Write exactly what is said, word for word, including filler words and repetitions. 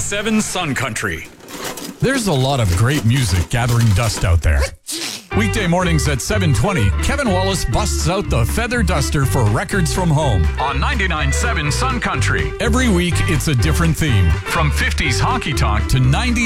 seven Sun Country. There's a lot of great music gathering dust out there. Weekday mornings at seven twenty, Kevin Wallace busts out the feather duster for Records from Home On ninety-nine point seven Sun Country. Every week, it's a different theme. From fifties honky tonk to nineties